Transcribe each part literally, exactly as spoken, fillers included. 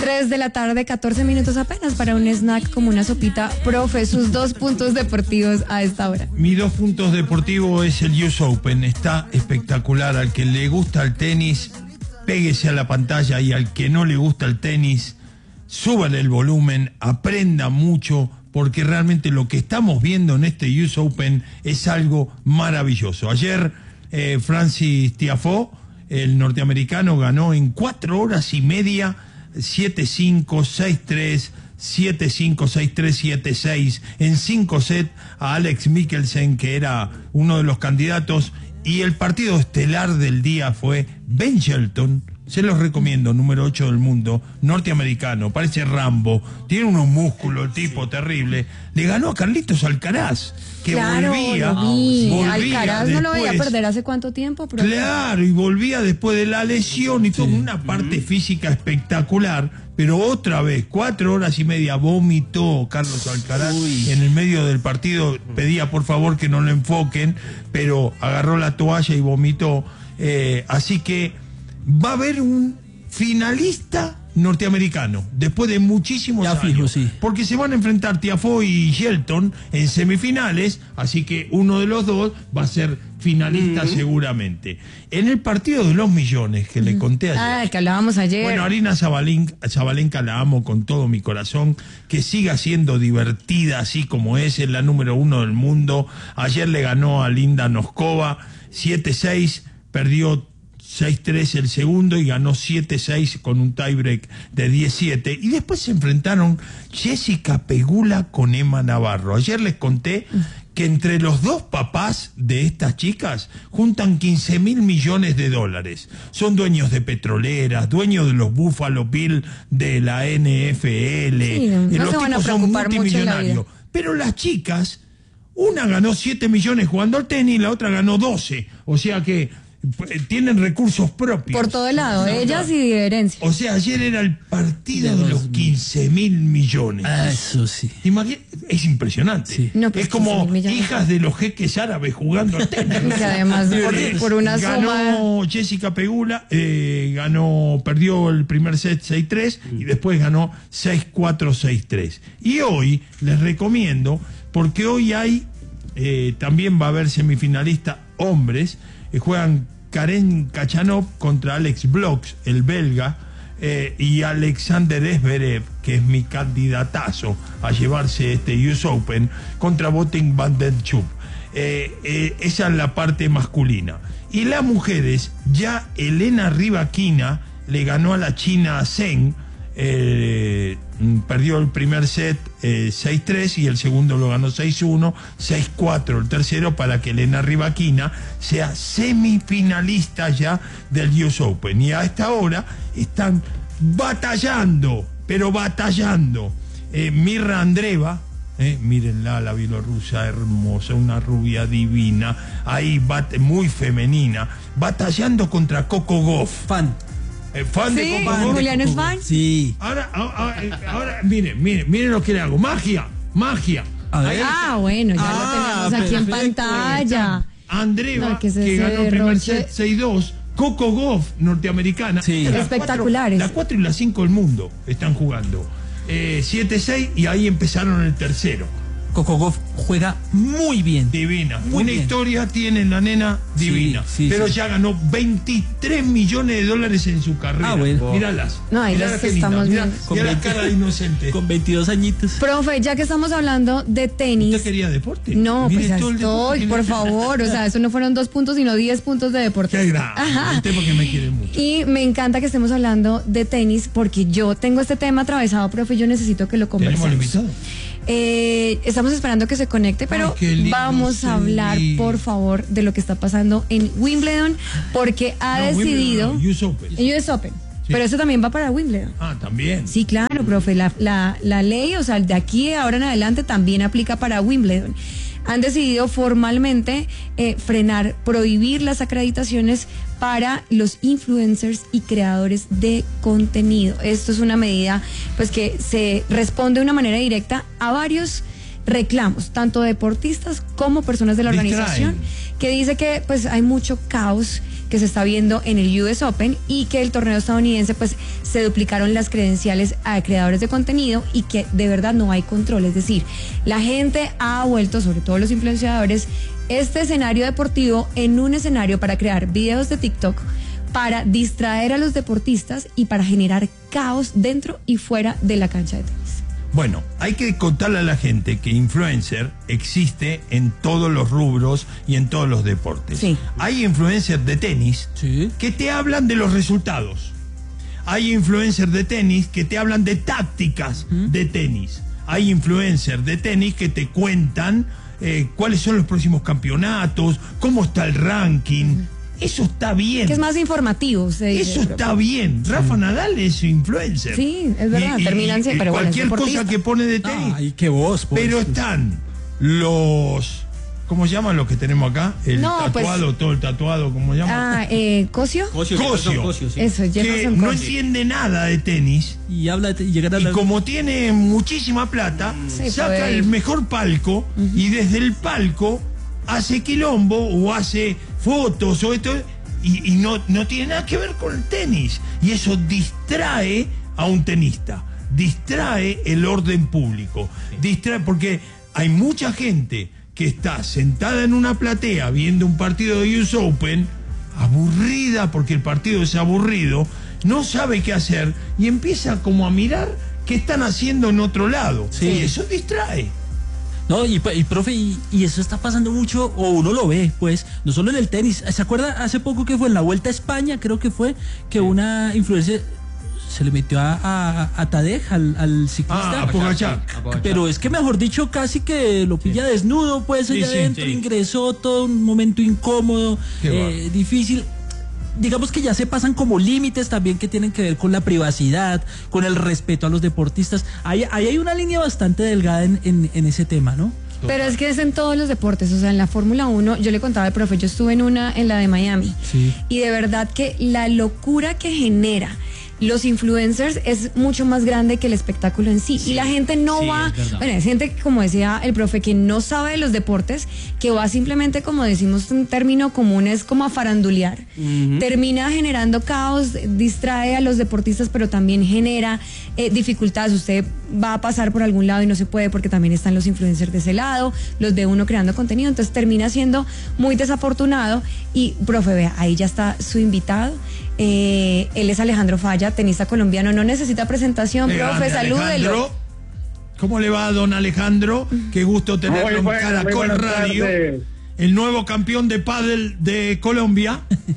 tres de la tarde, catorce minutos apenas para un snack como una sopita. Profe, sus dos puntos deportivos a esta hora. Mis dos puntos deportivos es el U S Open. Está espectacular. Al que le gusta el tenis, péguese a la pantalla, y al que no le gusta el tenis, súbale el volumen, aprenda mucho, porque realmente lo que estamos viendo en este U S Open es algo maravilloso. Ayer eh, Francis Tiafoe, el norteamericano, ganó en cuatro horas y media siete cinco, seis tres, siete cinco, seis tres, siete seis en cinco sets a Alex Mikkelsen, que era uno de los candidatos. Y el partido estelar del día fue Ben Shelton. Se los recomiendo, número ocho del mundo, norteamericano, parece Rambo, tiene unos músculos, el tipo terrible. Le ganó a Carlitos Alcaraz, que claro, volvía, lo vi. volvía Alcaraz después, no lo veía perder hace cuánto tiempo, profe. Claro, y volvía después de la lesión y todo, Sí. una parte física espectacular, pero otra vez, cuatro horas y media vomitó Carlos Alcaraz. Uy. En el medio del partido. Pedía por favor que no lo enfoquen, pero agarró la toalla y vomitó. Eh, así que va a haber un finalista norteamericano después de muchísimos ya años, fijo, sí. porque se van a enfrentar Tiafoe y Shelton en semifinales, así que uno de los dos va a ser finalista, mm-hmm, seguramente. En el partido de los millones que, mm-hmm, le conté ayer, ah, que hablábamos ayer, bueno, Aryna Sabalenka la amo con todo mi corazón, que siga siendo divertida así como es, es la número uno del mundo. Ayer le ganó a Linda Noskova siete seis, perdió seis tres el segundo y ganó siete seis con un tiebreak de diez siete. Y después se enfrentaron Jessica Pegula con Emma Navarro. Ayer les conté que entre los dos papás de estas chicas juntan quince mil millones de dólares. Son dueños de petroleras, dueños de los Buffalo Bills de la N F L. Sí, no, no los se van a tipos son preocupar mucho en la multimillonarios. vida. Pero las chicas, una ganó siete millones jugando al tenis, la otra ganó doce. O sea que tienen recursos propios. Por todo lado, no, ellas no. y de herencia. O sea, ayer era el partido de los quince mil millones. Ah, eso sí. Es impresionante. Sí. No, pues es como hijas de los jeques árabes jugando al tenis. Que además por, por una ganó suma... Jessica Pegula, eh, ganó, perdió el primer set seis tres y después ganó seis cuatro, seis tres. Y hoy les recomiendo, porque hoy hay, eh, también va a haber semifinalistas hombres, eh, juegan Karen Khachanov contra Alex Bloch, el belga, eh, y Alexander Zverev, que es mi candidatazo a llevarse este U S Open, contra Botic van der Schub. Eh, eh, esa es la parte masculina. Y las mujeres, ya Elena Rybakina le ganó a la china Zheng, eh, perdió el primer set eh, seis tres y el segundo lo ganó seis uno, seis cuatro el tercero, para que Elena Rybakina sea semifinalista ya del U S Open. Y a esta hora están batallando, pero batallando, eh, Mirra Andreeva, eh, mírenla, la bielorrusa hermosa, una rubia divina, ahí bate, muy femenina, batallando contra Coco Gauff. Fan. Eh, fan ¿Sí? de Coco Gauff. ¿Julián es fan? Sí. Ahora, ahora, ahora, miren, miren, miren lo que le hago. Magia, magia. A ver. Ah, bueno, ya Ah, lo tenemos aquí en perfecto. pantalla. Andreeva, No, que que, se ganó el primer derroche. set seis dos. Coco Gauff, norteamericana. Sí. Las Espectaculares. Cuatro, la cuatro y la cinco del mundo están jugando. Eh, siete seis y ahí empezaron el tercero. Coco Gauff juega muy bien. Divina. Muy Una bien. historia tiene la nena divina. Sí, sí, pero sí. ya ganó veintitrés millones de dólares en su carrera. Ah, bueno. Míralas. No, ahí Míralas las qué lindas. estamos Mira, viendo. mira la veinte cara de inocente. Con veintidós añitos. Profe, ya que estamos hablando de tenis... ¿Usted quería deporte? No, Mire pues todo el deporte estoy, que por le- favor. O sea, eso no fueron dos puntos, sino diez puntos de deporte. Qué grave. Usted porque me quiere mucho. Y me encanta que estemos hablando de tenis, porque yo tengo este tema atravesado, profe, y yo necesito que lo ¿Tenemos conversemos. el invitado? Eh, estamos esperando que se conecte, pero Ay, qué lindo, vamos a hablar, sí. por favor, de lo que está pasando en Wimbledon, porque ha No, decidido... Wimbledon no, U S Open. En U S Open. Pero eso también va para Wimbledon. Ah, también. Sí, claro, profe. La, la, la ley, o sea, de aquí de ahora en adelante también aplica para Wimbledon. Han decidido formalmente eh, frenar, prohibir las acreditaciones para los influencers y creadores de contenido. Esto es una medida, pues, que se responde de una manera directa a varios reclamos, tanto deportistas como personas de la Distraen. organización, que dice que, pues, hay mucho caos, que se está viendo en el U S Open y que el torneo estadounidense pues se duplicaron las credenciales a creadores de contenido y que de verdad no hay control. Es decir, la gente ha vuelto, sobre todo los influenciadores, este escenario deportivo en un escenario para crear videos de TikTok, para distraer a los deportistas y para generar caos dentro y fuera de la cancha de tenis. Bueno, hay que contarle a la gente que influencer existe en todos los rubros y en todos los deportes. Sí. Hay influencers de tenis Sí. que te hablan de los resultados. Hay influencers de tenis que te hablan de tácticas ¿Mm? de tenis. Hay influencers de tenis que te cuentan eh, cuáles son los próximos campeonatos, cómo está el ranking. ¿Mm? Eso está bien. Que es más informativo. Se dice, Eso está bien. Rafa Nadal es influencer. Sí, es verdad. Y, y, terminan siempre. Pero cualquier bueno, cosa que pone de tenis. Ay, qué voz. Pues. Pero están los... ¿Cómo se llaman los que tenemos acá? El No, tatuado, pues, todo el tatuado, ¿cómo se llama? Ah, eh, ¿Cosio? Cosio. Cosio. Cosio, sí. Eso, que Jefferson no Cosio. entiende nada de tenis. Y habla de, y llegar a Y la... como tiene muchísima plata, Sí, saca puede ir. el mejor palco uh-huh. y desde el palco hace quilombo o hace fotos o esto y, y no, no tiene nada que ver con el tenis. Y eso distrae a un tenista, distrae el orden público, distrae porque hay mucha gente que está sentada en una platea viendo un partido de U S Open, aburrida porque el partido es aburrido, no sabe qué hacer y empieza como a mirar qué están haciendo en otro lado. Sí. Y eso distrae. No, y, y profe, y, y eso está pasando mucho, o uno lo ve, pues, no solo en el tenis. ¿Se acuerda hace poco que fue en la Vuelta a España, creo que fue, que una influencer se le metió a, a, a Tadej, al, al ciclista? Ah, a Pogačar. Pero es que mejor dicho, casi que lo pilla sí. desnudo, pues, allá sí, sí, adentro, sí. ingresó, todo un momento incómodo, eh, difícil. Digamos que ya se pasan como límites también que tienen que ver con la privacidad, con el respeto a los deportistas. Ahí, ahí hay una línea bastante delgada en, en, en ese tema, ¿no? Pero es que es en todos los deportes, o sea, en la Fórmula uno, yo le contaba al profe, yo estuve en una, en la de Miami, sí. y de verdad que la locura que genera los influencers es mucho más grande que el espectáculo en sí, sí. y la gente no sí, va, es bueno, es gente, como decía el profe, que no sabe de los deportes, que va simplemente, como decimos un término común, es como a farandulear, uh-huh. termina generando caos, distrae a los deportistas, pero también genera eh, dificultades. Usted va a pasar por algún lado y no se puede porque también están los influencers de ese lado, los ve uno creando contenido, entonces termina siendo muy desafortunado. Y profe, vea, ahí ya está su invitado. Eh, él es Alejandro Falla, tenista colombiano, no necesita presentación, profe, salúdelo. ¿Cómo le va, don Alejandro? Qué gusto tenerlo en Caracol Radio, tardes. El nuevo campeón de pádel de Colombia.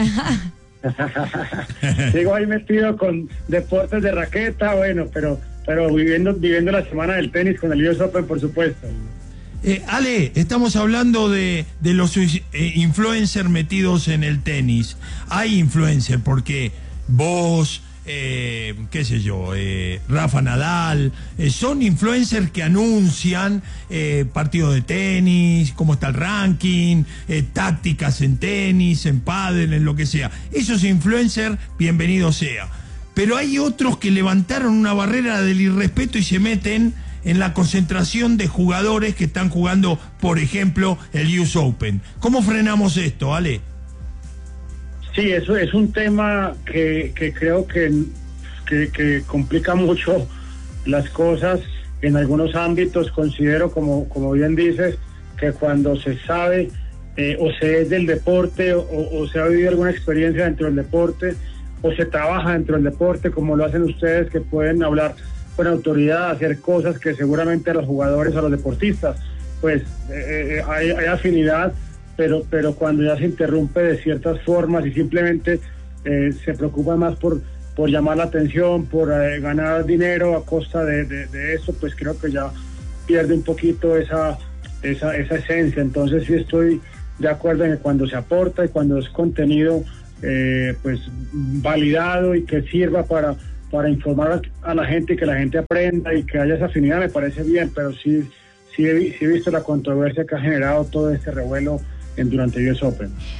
Sigo ahí metido con deportes de raqueta, bueno, pero pero viviendo viviendo la semana del tenis con el U S Open, por supuesto. Eh, Ale, estamos hablando de, de los eh, influencers metidos en el tenis. Hay influencers porque vos, eh, qué sé yo, eh, Rafa Nadal, eh, son influencers que anuncian eh, partidos de tenis, cómo está el ranking, eh, tácticas en tenis, en pádel, en lo que sea. Esos influencers, bienvenido sea. Pero hay otros que levantaron una barrera del irrespeto y se meten en la concentración de jugadores que están jugando, por ejemplo, el U S Open. ¿Cómo frenamos esto, Ale? Sí, eso es un tema que, que creo que, que, que complica mucho las cosas en algunos ámbitos. Considero, como, como bien dices, que cuando se sabe eh, o se es del deporte o, o se ha vivido alguna experiencia dentro del deporte o se trabaja dentro del deporte, como lo hacen ustedes, que pueden hablar con autoridad, hacer cosas que seguramente a los jugadores, a los deportistas, pues eh, hay, hay afinidad, pero pero cuando ya se interrumpe de ciertas formas y simplemente eh, se preocupa más por por llamar la atención, por eh, ganar dinero a costa de, de, de eso, pues creo que ya pierde un poquito esa, esa, esa esencia. Entonces sí estoy de acuerdo en que cuando se aporta y cuando es contenido eh, pues validado y que sirva para para informar a la gente y que la gente aprenda y que haya esa afinidad, me parece bien, pero sí, sí, he, sí he visto la controversia que ha generado todo este revuelo en, durante el U S Open.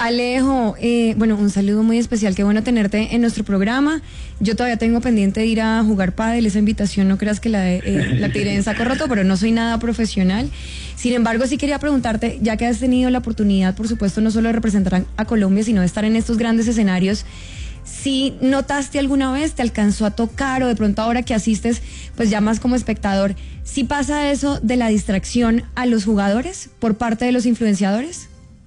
Alejo, eh, bueno, un saludo muy especial, qué bueno tenerte en nuestro programa. Yo todavía tengo pendiente de ir a jugar pádel, esa invitación no creas que la, eh, la tiré en saco roto, pero no soy nada profesional. Sin embargo, sí quería preguntarte, ya que has tenido la oportunidad, por supuesto, no solo de representar a Colombia, sino de estar en estos grandes escenarios, si notaste alguna vez, te alcanzó a tocar, o de pronto ahora que asistes, pues ya más como espectador, ¿sí pasa eso de la distracción a los jugadores por parte de los influenciadores?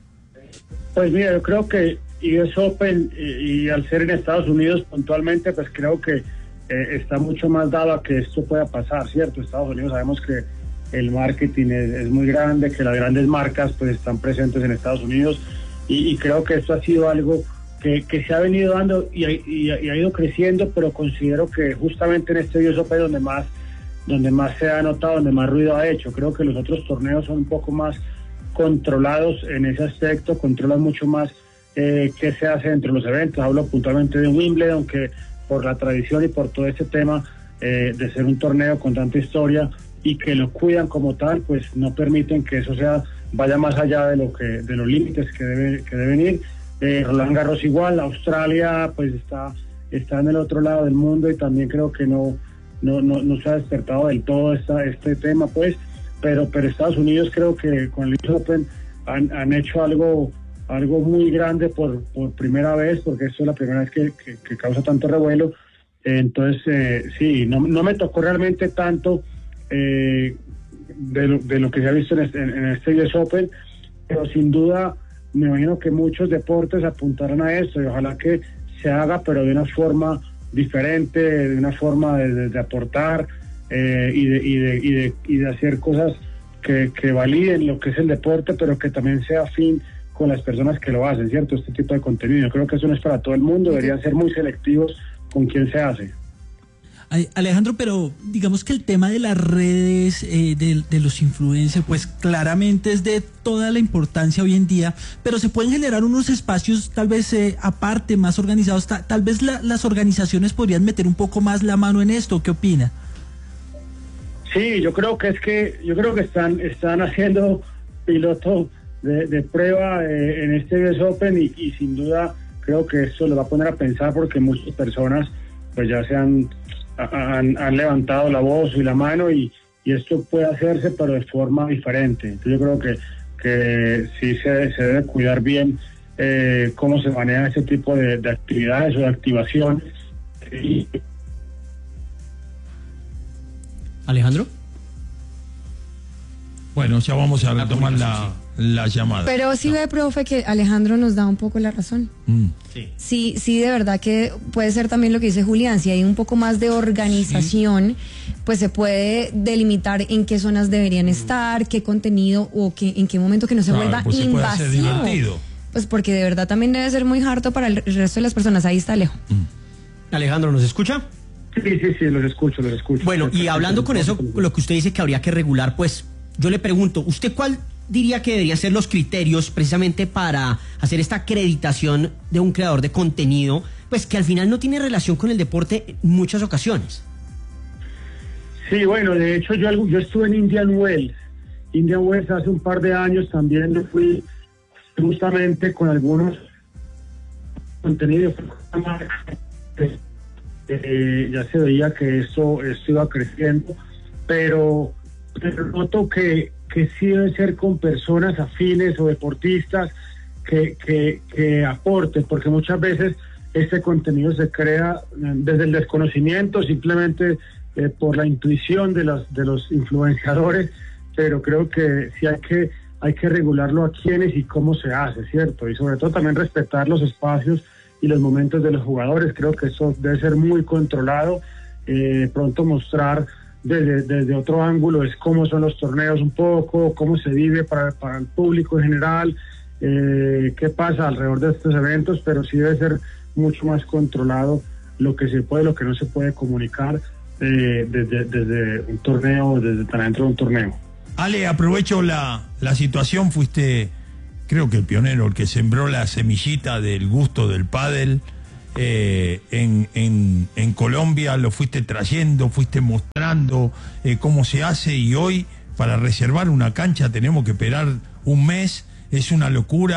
Pues mira, yo creo que U S Open y, y al ser en Estados Unidos puntualmente, pues creo que eh, está mucho más dado a que esto pueda pasar, ¿cierto? Estados Unidos sabemos que el marketing es, es muy grande, que las grandes marcas pues están presentes en Estados Unidos y, y creo que esto ha sido algo que, que se ha venido dando y, y, y ha ido creciendo, pero considero que justamente en este U S Open donde más, donde más se ha notado, donde más ruido ha hecho. Creo que los otros torneos son un poco más controlados en ese aspecto, controlan mucho más eh, qué se hace dentro de los eventos. Hablo puntualmente de Wimbledon, que por la tradición y por todo este tema eh, de ser un torneo con tanta historia y que lo cuidan como tal, pues no permiten que eso sea vaya más allá de lo que de los límites que debe que deben ir. Eh, Roland Garros igual, Australia pues está está en el otro lado del mundo y también creo que no no no, no se ha despertado del todo esta, este tema, pues. Pero, pero Estados Unidos creo que con el U S Open han, han hecho algo algo muy grande por, por primera vez, porque esto es la primera vez que, que, que causa tanto revuelo. Eh, entonces, eh, sí, no, no me tocó realmente tanto eh, de, lo, de lo que se ha visto en este, en este U S Open, pero sin duda me imagino que muchos deportes apuntarán a esto y ojalá que se haga, pero de una forma diferente, de una forma de, de, de aportar, Eh, y, de, y, de, y, de, y de hacer cosas que, que validen lo que es el deporte, pero que también sea afín con las personas que lo hacen, ¿cierto? Este tipo de contenido. Yo creo que eso no es para todo el mundo, deberían ser muy selectivos con quién se hace. Alejandro, pero digamos que el tema de las redes, eh, de, de los influencers, pues claramente es de toda la importancia hoy en día, pero se pueden generar unos espacios tal vez eh, aparte, más organizados, ta, tal vez la, las organizaciones podrían meter un poco más la mano en esto. ¿Qué opina? Sí, yo creo que es que yo creo que están están haciendo piloto de, de prueba eh, en este U S Open y, y sin duda creo que esto lo va a poner a pensar porque muchas personas pues ya se han han, han levantado la voz y la mano y, y esto puede hacerse pero de forma diferente. Entonces yo creo que que sí se, se debe cuidar bien eh, cómo se maneja ese tipo de, de actividades o de activaciones. Y, Alejandro. Bueno, ya vamos a retomar la, la llamada. Pero sí no. ve, profe, que Alejandro nos da un poco la razón. Mm. Sí. sí, sí, de verdad que puede ser también lo que dice Julián, si hay un poco más de organización, sí. pues se puede delimitar en qué zonas deberían estar, qué contenido o qué, en qué momento que no se claro, vuelva pues invasivo. Se puede hacer divertido. Pues porque de verdad también debe ser muy harto para el resto de las personas. Ahí está Alejo. Mm. Alejandro, ¿nos escucha? Sí, sí, sí, los escucho, los escucho. Bueno, y hablando con eso, lo que usted dice que habría que regular, pues yo le pregunto, ¿usted cuál diría que deberían ser los criterios precisamente para hacer esta acreditación de un creador de contenido, pues que al final no tiene relación con el deporte en muchas ocasiones? Sí, bueno, de hecho yo, yo estuve en Indian Wells. Indian Wells hace un par de años también lo fui justamente con algunos contenidos. Eh, ya se veía que esto, esto iba creciendo, pero, pero noto que, que sí debe ser con personas afines o deportistas que, que, que aporten, porque muchas veces este contenido se crea desde el desconocimiento, simplemente eh, por la intuición de los, de los influenciadores, pero creo que sí hay que, hay que regularlo a quiénes y cómo se hace, ¿cierto? Y sobre todo también respetar los espacios y los momentos de los jugadores. Creo que eso debe ser muy controlado. Eh, pronto mostrar desde, desde otro ángulo es cómo son los torneos un poco, cómo se vive para, para el público en general, eh, qué pasa alrededor de estos eventos, pero sí debe ser mucho más controlado lo que se puede, lo que no se puede comunicar eh, desde, desde un torneo, desde tan adentro de un torneo. Ale, aprovecho la, la situación, fuiste creo que el pionero, el que sembró la semillita del gusto del pádel eh, en, en, en Colombia, lo fuiste trayendo, fuiste mostrando eh, cómo se hace y hoy para reservar una cancha tenemos que esperar un mes, es una locura.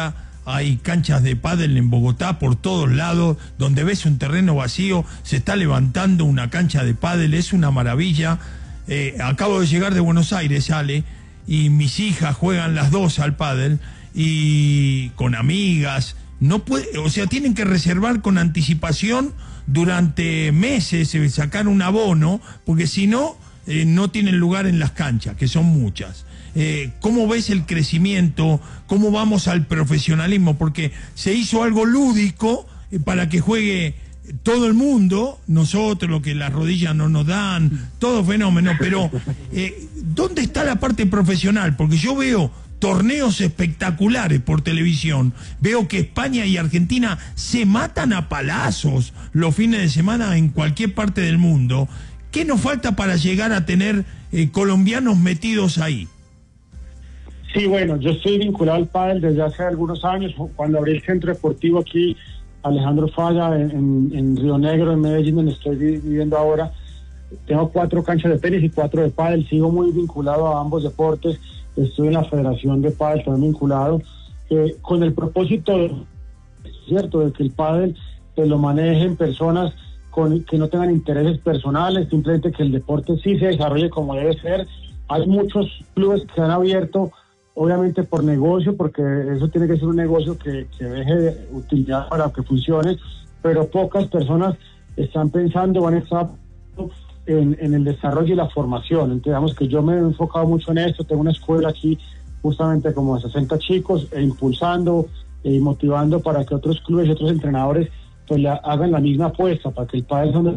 hay canchas de pádel en Bogotá por todos lados, donde ves un terreno vacío, se está levantando una cancha de pádel, es una maravilla. Eh, acabo de llegar de Buenos Aires, Ale, y mis hijas juegan las dos al pádel, y con amigas, no puede, o sea, tienen que reservar con anticipación durante meses, eh, sacar un abono, porque si no, eh, no tienen lugar en las canchas, que son muchas. Eh, ¿Cómo ves el crecimiento? ¿Cómo vamos al profesionalismo? Porque se hizo algo lúdico eh, para que juegue todo el mundo, nosotros, lo que las rodillas no nos dan, todo fenómeno, pero eh, ¿dónde está la parte profesional? Porque yo veo torneos espectaculares por televisión, veo que España y Argentina se matan a palazos los fines de semana en cualquier parte del mundo. ¿Qué nos falta para llegar a tener eh, colombianos metidos ahí? Sí, bueno, yo estoy vinculado al pádel desde hace algunos años, cuando abrí el centro deportivo aquí, Alejandro Falla, en, en, en Río Negro, en Medellín, donde estoy viviendo ahora. Tengo cuatro canchas de tenis y cuatro de pádel, sigo muy vinculado a ambos deportes, estoy en la Federación de Pádel también vinculado, eh, con el propósito, cierto, de que el pádel pues, lo manejen personas con, que no tengan intereses personales, simplemente que el deporte sí se desarrolle como debe ser. Hay muchos clubes que han abierto, obviamente por negocio, porque eso tiene que ser un negocio que, que deje utilidad para que funcione, pero pocas personas están pensando, van a estar en, en el desarrollo y la formación. Entonces, digamos que yo me he enfocado mucho en esto, tengo una escuela aquí justamente como de sesenta chicos, e impulsando y e motivando para que otros clubes y otros entrenadores pues le hagan la misma apuesta, para que el pádel no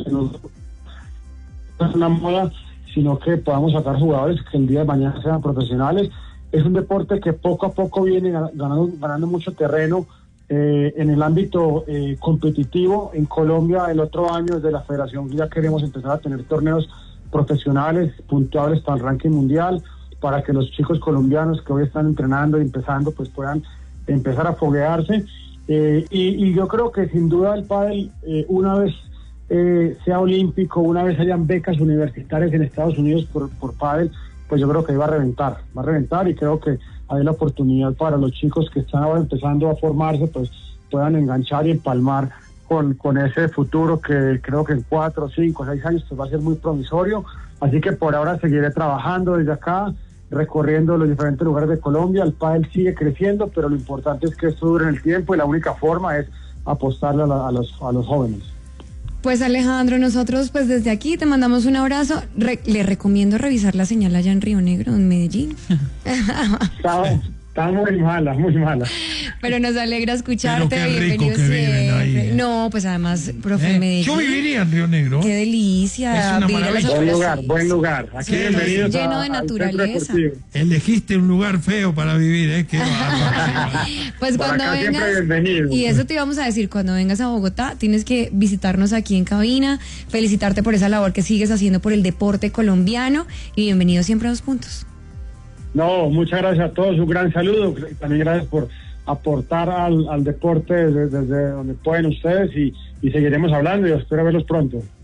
es una moda, sino que podamos sacar jugadores que el día de mañana sean profesionales. Es un deporte que poco a poco viene ganando, ganando mucho terreno eh, en el ámbito eh, competitivo. En Colombia, el otro año, desde la federación, ya queremos empezar a tener torneos profesionales, puntuables para el ranking mundial, para que los chicos colombianos que hoy están entrenando y empezando, pues puedan empezar a foguearse. Eh, y, y yo creo que sin duda el pádel, eh, una vez eh, sea olímpico, una vez hayan becas universitarias en Estados Unidos por, por pádel, pues yo creo que va a reventar, va a reventar y creo que hay la oportunidad para los chicos que están ahora empezando a formarse, pues puedan enganchar y empalmar con, con ese futuro que creo que en cuatro, cinco, seis años pues va a ser muy promisorio. Así que por ahora seguiré trabajando desde acá, recorriendo los diferentes lugares de Colombia. El pádel sigue creciendo, pero lo importante es que esto dure en el tiempo y la única forma es apostarle a, la, a, los, a los jóvenes. Pues Alejandro, nosotros pues desde aquí te mandamos un abrazo. Re- le recomiendo revisar la señal allá en Río Negro, en Medellín. Está, está muy mala, muy mala. Pero nos alegra escucharte. Pero qué rico Bienvenido que viven siempre. ahí, eh. No, pues además, profe, ¿Eh? en Medellín. Yo viviría en Río Negro. Qué delicia. Es una vivir a las maravilla. Buen afueras, lugar, sí. buen lugar. Aquí Sí, bienvenidos lleno a, de al centro naturaleza. deportivo. Elegiste un lugar feo para vivir, ¿eh? Qué bárbaro. Pues Por cuando acá siempre vengas, bienvenido. y eso te íbamos a decir, cuando vengas a Bogotá, tienes que visitarnos aquí en cabina, felicitarte por esa labor que sigues haciendo por el deporte colombiano y bienvenido siempre a Dos Puntos. No, muchas gracias a todos, un gran saludo. También gracias por aportar al, al deporte desde, desde donde pueden ustedes y, y seguiremos hablando y espero verlos pronto.